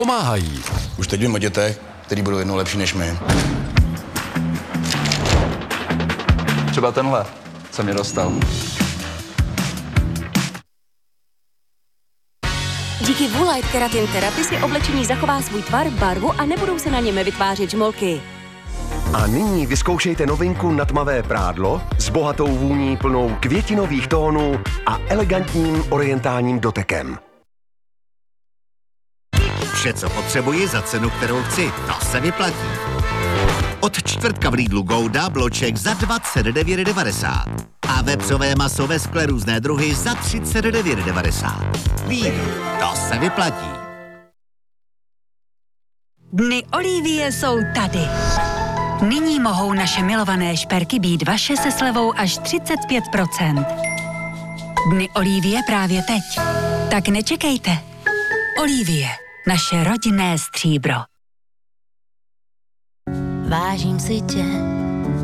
pomáhají. Už teď vím o dětech, který budou jednou lepší než my. Třeba tenhle, co mě dostal. Díky Woolite Keratin Therapy si oblečení zachová svůj tvar, barvu a nebudou se na něm vytvářet žmolky. A nyní vyzkoušejte novinku na tmavé prádlo s bohatou vůní plnou květinových tónů a elegantním orientálním dotekem. Vše, co potřebuji za cenu, kterou chci, to se vyplatí. Od čtvrtka v Lidlu Gouda bloček za 29,90 a vepřové maso ve skle různé druhy za 39,90. Lidl, to se vyplatí. Dny Olivie jsou tady. Nyní mohou naše milované šperky být vaše se slevou až 35%. Dny Olivie právě teď. Tak nečekejte. Olivie, naše rodinné stříbro. Vážím si tě,